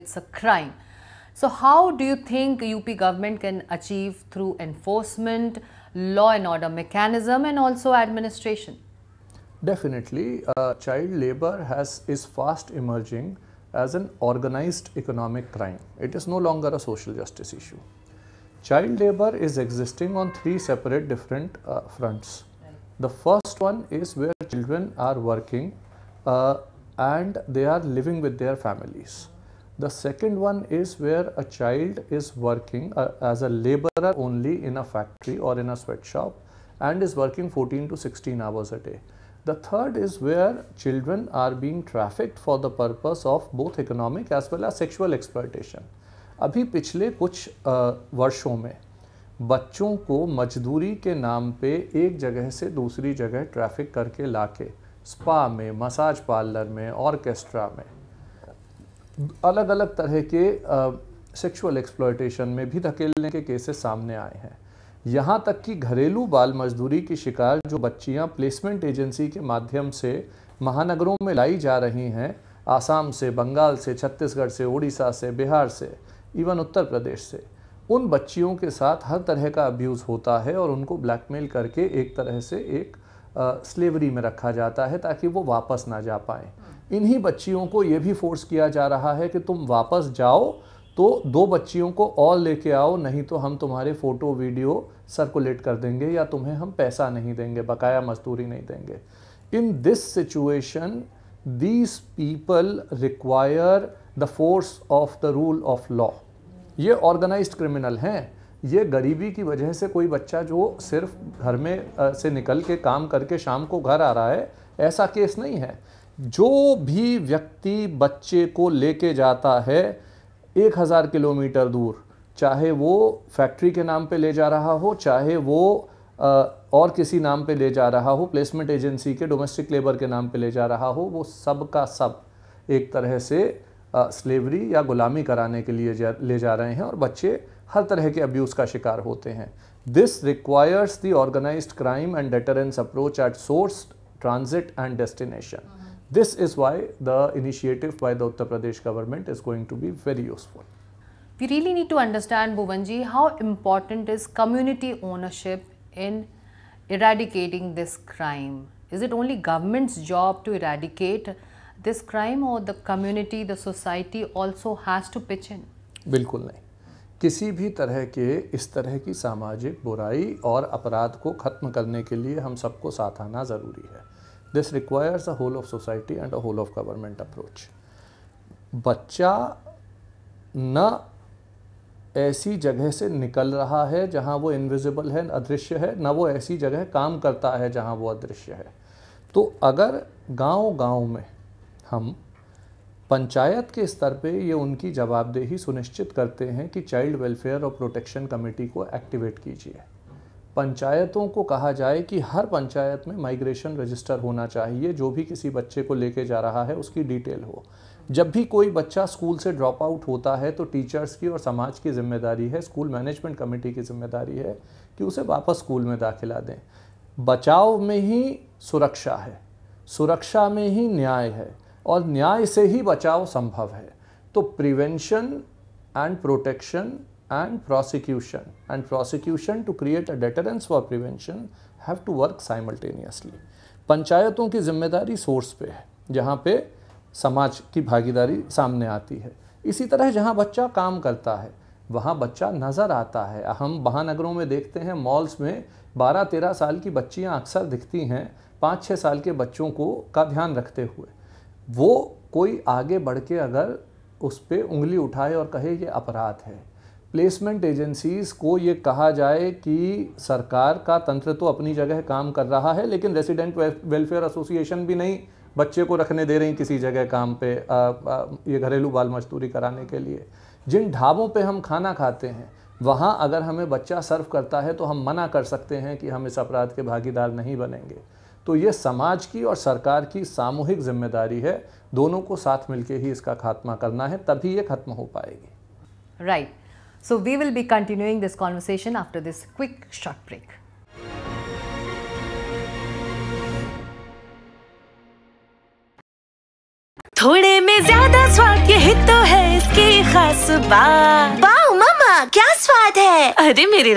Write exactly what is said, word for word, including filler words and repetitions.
it's a crime. So how do you think U P government can achieve through enforcement, law and order mechanism and also administration? Definitely, uh, child labor has is fast emerging as an organized economic crime. It is no longer a social justice issue. Child labor is existing on three separate different uh, fronts. Right. The first one is where children are working uh, and they are living with their families. The second one is where a child is working uh, as a laborer only in a factory or in a sweatshop and is working fourteen to sixteen hours a day. The third is where children are being trafficked for the purpose of both economic as well as sexual exploitation. अभी पिछले कुछ वर्षों में बच्चों को मजदूरी के नाम पे एक जगह से दूसरी जगह ट्रैफिक करके लाके स्पा में, मसाज पार्लर में, ऑर्केस्ट्रा में, अलग अलग तरह के सेक्सुअल एक्सप्लॉयटेशन में भी धकेलने के केसेस सामने आए हैं। यहाँ तक कि घरेलू बाल मजदूरी की शिकार जो बच्चियाँ प्लेसमेंट एजेंसी के माध्यम से महानगरों में लाई जा रही हैं, आसाम से, बंगाल से, छत्तीसगढ़ से, उड़ीसा से, बिहार से, इवन उत्तर प्रदेश से, उन बच्चियों के साथ हर तरह का अब्यूज़ होता है और उनको ब्लैकमेल करके एक तरह से एक स्लेवरी में रखा जाता है ताकि वो वापस ना जा पाएँ। इन्हीं बच्चियों को ये भी फोर्स किया जा रहा है कि तुम वापस जाओ तो दो बच्चियों को और लेके आओ, नहीं तो हम तुम्हारे फ़ोटो वीडियो सर्कुलेट कर देंगे या तुम्हें हम पैसा नहीं देंगे, बकाया मजदूरी नहीं देंगे। In this situation these people require the force of the rule of law. ये ऑर्गेनाइज्ड क्रिमिनल हैं। ये गरीबी की वजह से कोई बच्चा जो सिर्फ घर में आ, से निकल के काम करके शाम को घर आ रहा है, ऐसा केस नहीं है। जो भी व्यक्ति बच्चे को लेके जाता है एक हज़ार किलोमीटर दूर, चाहे वो फैक्ट्री के नाम पे ले जा रहा हो, चाहे वो आ, और किसी नाम पे ले जा रहा हो, प्लेसमेंट एजेंसी के डोमेस्टिक लेबर के नाम पे ले जा रहा हो, वो सब का सब एक तरह से स्लेवरी या गुलामी कराने के लिए जा, ले जा रहे हैं और बच्चे हर तरह के अब्यूज़ का शिकार होते हैं। This requires the organised crime and deterrence approach at source, transit and destination. This is why the initiative by the Uttar Pradesh government is going to be very useful. We really need to understand, Bhuvanji, how important is community ownership in eradicating this crime? Is it only government's job to eradicate this crime or the community, the society also has to pitch in? बिल्कुल नहीं। किसी भी तरह के इस तरह की सामाजिक बुराई और अपराध को खत्म करने के लिए हम सबको साथ आना ज़रूरी है। This requires a whole of society and a whole of government approach. बच्चा न ऐसी जगह से निकल रहा है जहां वो इनविजिबल है, अदृश्य है, न वो ऐसी जगह काम करता है जहां वो अदृश्य है। तो अगर गांव-गांव में हम पंचायत के स्तर पे ये उनकी जवाबदेही सुनिश्चित करते हैं कि चाइल्ड वेलफेयर और प्रोटेक्शन कमेटी को एक्टिवेट कीजिए, पंचायतों को कहा जाए कि हर पंचायत में माइग्रेशन रजिस्टर होना चाहिए, जो भी किसी बच्चे को लेके जा रहा है उसकी डिटेल हो। जब भी कोई बच्चा स्कूल से ड्रॉप आउट होता है तो टीचर्स की और समाज की जिम्मेदारी है, स्कूल मैनेजमेंट कमेटी की जिम्मेदारी है कि उसे वापस स्कूल में दाखिला दें। बचाव में ही सुरक्षा है, सुरक्षा में ही न्याय है और न्याय से ही बचाव संभव है। तो prevention and protection and prosecution and prosecution to create a deterrence for prevention have to work simultaneously. पंचायतों की जिम्मेदारी सोर्स पे है, जहाँ पे समाज की भागीदारी सामने आती है। इसी तरह जहाँ बच्चा काम करता है वहाँ बच्चा नज़र आता है। हम महानगरों में देखते हैं, मॉल्स में बारह तेरह साल की बच्चियाँ अक्सर दिखती हैं पाँच छः साल के बच्चों को का ध्यान रखते हुए। वो कोई आगे बढ़ के अगर उस पर उंगली उठाए और कहे ये अपराध है, प्लेसमेंट एजेंसीज़ को ये कहा जाए कि सरकार का तंत्र तो अपनी जगह काम कर रहा है, लेकिन रेसिडेंट वेलफेयर एसोसिएशन भी नहीं बच्चे को रखने दे रही किसी जगह काम पे आ, आ, ये घरेलू बाल मजदूरी कराने के लिए। जिन ढाबों पे हम खाना खाते हैं वहाँ अगर हमें बच्चा सर्व करता है तो हम मना कर सकते हैं कि हम इस अपराध के भागीदार नहीं बनेंगे। तो ये समाज की और सरकार की सामूहिक जिम्मेदारी है, दोनों को साथ मिलकर ही इसका खात्मा करना है, तभी ये खत्म हो पाएगी। Right right. So we will be continuing this conversation after this quick short break. थोड़े में ज्यादा स्वाद, यही तो है इसकी खास बात। वाओ मम्मा, क्या स्वाद है। अरे मेरे